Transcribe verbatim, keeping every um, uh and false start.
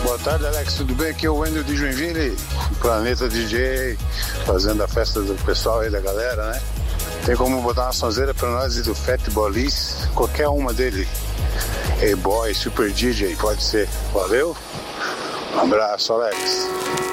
Boa tarde, Alex, tudo bem? Aqui é o Wendel de Joinville, Planeta D J, fazendo a festa do pessoal aí, da galera, né? Tem como botar uma sonzeira pra nós e do Fat Bolis, qualquer uma dele. Hey Boy, Super D J, pode ser. Valeu? Um abraço, Alex.